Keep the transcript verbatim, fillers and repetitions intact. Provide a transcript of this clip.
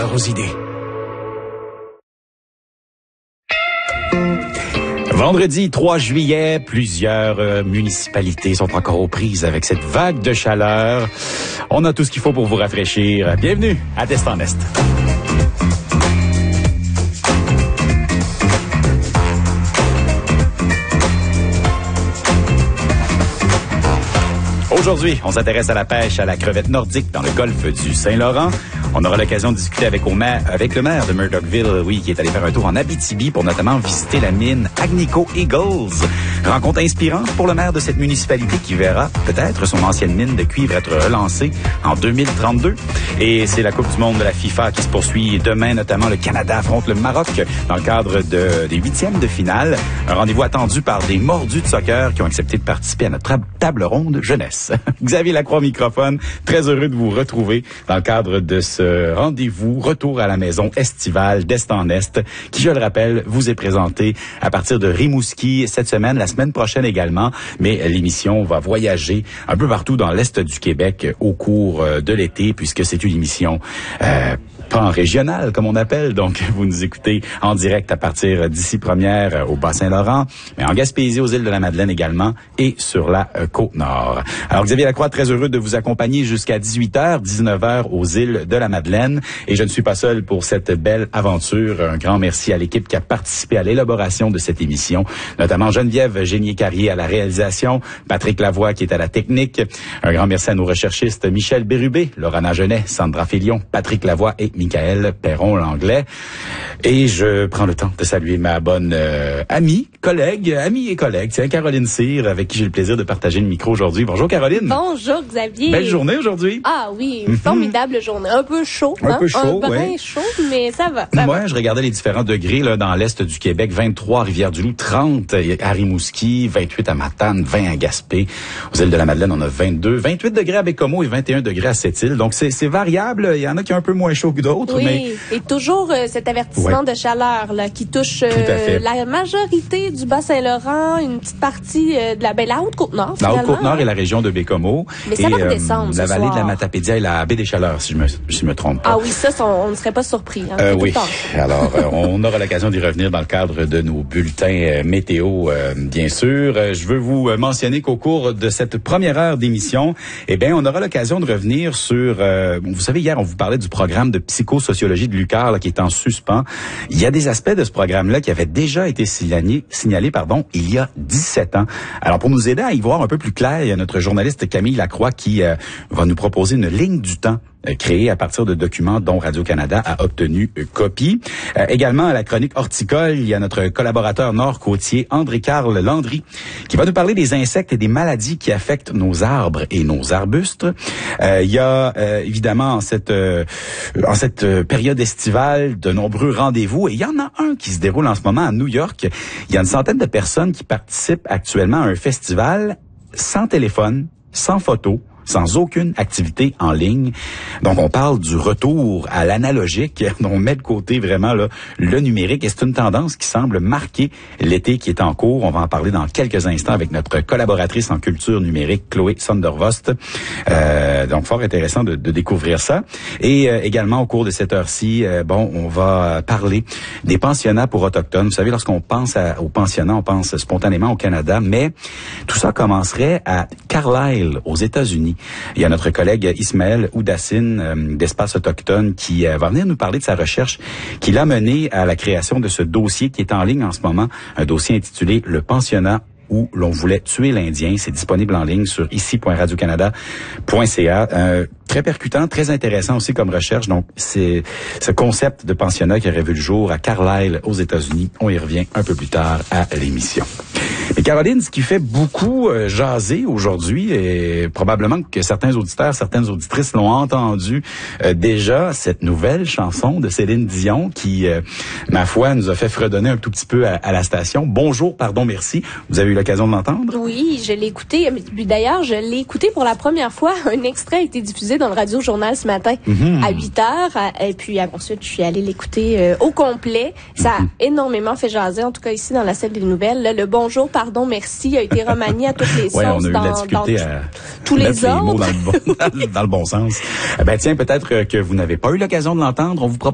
voleur aux idées. Vendredi trois juillet, plusieurs euh, municipalités sont encore aux prises avec cette vague de chaleur. On a tout ce qu'il faut pour vous rafraîchir. Bienvenue à D'Est en Est. Aujourd'hui, on s'intéresse à la pêche à la crevette nordique dans le golfe du Saint-Laurent. On aura l'occasion de discuter avec, au maire, avec le maire de Murdochville, oui, qui est allé faire un tour en Abitibi pour notamment visiter la mine Agnico Eagles. Rencontre inspirante pour le maire de cette municipalité qui verra peut-être son ancienne mine de cuivre être relancée en deux mille trente-deux. Et c'est la Coupe du monde de la FIFA qui se poursuit demain, notamment le Canada affronte le Maroc dans le cadre de, des huitièmes de finale. Un rendez-vous attendu par des mordus de soccer qui ont accepté de participer à notre table ronde jeunesse. Xavier Lacroix, microphone. Très heureux de vous retrouver dans le cadre de ce rendez-vous retour à la maison estivale d'Est en Est, qui, je le rappelle, vous est présenté à partir de Rimouski cette semaine, la semaine prochaine également. Mais l'émission va voyager un peu partout dans l'Est du Québec au cours de l'été, puisque c'est une émission euh, pan-régionale, comme on appelle. Donc, vous nous écoutez en direct à partir d'ici première au Bas-Saint-Laurent, mais en Gaspésie, aux îles de la Madeleine également, et sur la euh, Côte-Nord. Alors, Xavier Lacroix, très heureux de vous accompagner jusqu'à dix-huit heures, dix-neuf heures aux îles de la Madeleine. Et je ne suis pas seul pour cette belle aventure. Un grand merci à l'équipe qui a participé à l'élaboration de cette émission, notamment Geneviève Génier-Carrier à la réalisation, Patrick Lavoie qui est à la technique. Un grand merci à nos recherchistes Michel Bérubé, Laurana Genet, Sandra Félion, Patrick Lavoie et Michael Perron-Langlais. Et je prends le temps de saluer ma bonne euh, amie, collègue, amie et collègue, tiens, Caroline Cyr, avec qui j'ai le plaisir de partager le micro aujourd'hui. Bonjour Caroline. Bonjour Xavier. Belle journée aujourd'hui. Ah oui, une formidable journée. Un peu chaud, un hein? peu chaud, un brin ouais. chaud, mais ça va. Ça Moi, va. je regardais les différents degrés là dans l'est du Québec, vingt-trois à Rivière-du-Loup, trente à Rimouski, vingt-huit à Matane, vingt à Gaspé. Aux îles de la Madeleine, on a vingt-deux, vingt-huit degrés à Bécomo et vingt et un degrés à Sept-Îles. Donc c'est c'est variable, il y en a qui ont un peu moins chaud que d'autres, Oui, mais et toujours euh, cet avertissement ouais. de chaleur là qui touche euh, Tout à fait. la majorité du Bas-Saint-Laurent, une petite partie euh, de la ben, la Haute-Côte-Nord. la finalement, Haute-Côte-Nord hein? et la région de Bécomo. Mais ça et, va redescendre ce la vallée soir. de la Matapédia et la baie des Chaleurs, si je me, si je me trompe pas. Ah oui, ça, on, on ne serait pas surpris. Hein, Euh, tout oui. le temps. Alors, euh, on aura l'occasion d'y revenir dans le cadre de nos bulletins euh, météo, euh, bien sûr. Euh, je veux vous euh, mentionner qu'au cours de cette première heure d'émission, eh bien, on aura l'occasion de revenir sur... Euh, vous savez, hier, on vous parlait du programme de psychosociologie de l'U Q A R là, qui est en suspens. Il y a des aspects de ce programme-là qui avaient déjà été signalés, signalés pardon, il y a dix-sept ans. Alors, pour nous aider à y voir un peu plus clair, il y a notre journaliste Camille Lacroix qui euh, va nous proposer une ligne du temps créé à partir de documents dont Radio-Canada a obtenu copie. Euh, également, à la chronique horticole, il y a notre collaborateur nord-côtier, André-Carl Landry, qui va nous parler des insectes et des maladies qui affectent nos arbres et nos arbustes. Euh, il y a euh, évidemment en cette, euh, en cette euh, période estivale de nombreux rendez-vous, et il y en a un qui se déroule en ce moment à New York. Il y a une centaine de personnes qui participent actuellement à un festival sans téléphone, sans photo, sans aucune activité en ligne. Donc, on parle du retour à l'analogique. On met de côté vraiment là, le numérique. Et c'est une tendance qui semble marquer l'été qui est en cours. On va en parler dans quelques instants avec notre collaboratrice en culture numérique, Chloé Sondervost. Euh, donc, fort intéressant de, de découvrir ça. Et euh, également, au cours de cette heure-ci, euh, bon, on va parler des pensionnats pour autochtones. Vous savez, lorsqu'on pense à, aux pensionnats, on pense spontanément au Canada, mais tout ça commencerait à Carlisle, aux États-Unis. Il y a notre collègue Ismaël Oudassine euh, d'Espace Autochtone qui euh, va venir nous parler de sa recherche qui l'a mené à la création de ce dossier qui est en ligne en ce moment, un dossier intitulé « Le pensionnat où l'on voulait tuer l'Indien ». C'est disponible en ligne sur ici point radio canada point c a. Euh, très percutant, très intéressant aussi comme recherche. Donc, c'est ce concept de pensionnat qui aurait vu le jour à Carlisle, aux États-Unis. On y revient un peu plus tard à l'émission. Et Caroline, ce qui fait beaucoup euh, jaser aujourd'hui, et probablement que certains auditeurs, certaines auditrices l'ont entendu euh, déjà, cette nouvelle chanson de Céline Dion qui, euh, ma foi, nous a fait fredonner un tout petit peu à, à la station. Bonjour, pardon, merci. Vous avez eu l'occasion de l'entendre? Oui, je l'ai écouté. D'ailleurs, je l'ai écouté pour la première fois. Un extrait a été diffusé dans le Radio-Journal ce matin mm-hmm. à huit heures. Et puis ensuite, je suis allée l'écouter euh, au complet. Ça a mm-hmm. énormément fait jaser, en tout cas ici dans la salle des nouvelles. Là, le bonjour, pardon, merci a été remanié à toutes les sauces. Ouais, on a eu dans, la difficulté dans à tous les ordres. Les mots dans le bon, dans le bon sens. Eh ben tiens, peut-être que vous n'avez pas eu l'occasion de l'entendre. On vous propose